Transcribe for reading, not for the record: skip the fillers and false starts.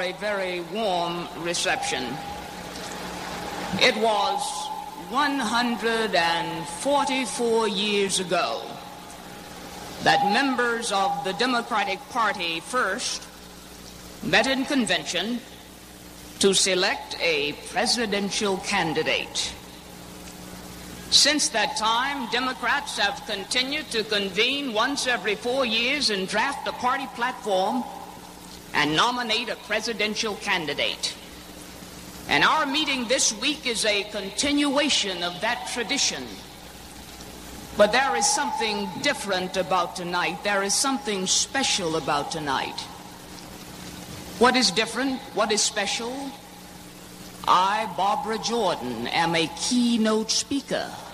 A very warm reception. It was 144 years ago that members of the Democratic Party first met in convention to select a presidential candidate. Since that time, Democrats have continued to convene once every 4 years and draft a party platform and nominate a presidential candidate. And our meeting this week is a continuation of that tradition. But there is something different about tonight. There is something special about tonight. What is different? What is special? I, Barbara Jordan, am a keynote speaker.